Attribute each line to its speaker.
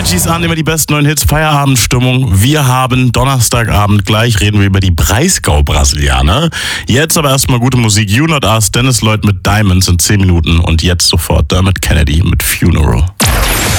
Speaker 1: Energies an, immer die besten neuen Hits, Feierabendstimmung. Wir haben Donnerstagabend, gleich reden wir über die Breisgau-Brasilianer. Jetzt aber erstmal gute Musik. You Not Us, Dennis Lloyd mit Diamonds in 10 Minuten und jetzt sofort Dermot Kennedy mit Funeral.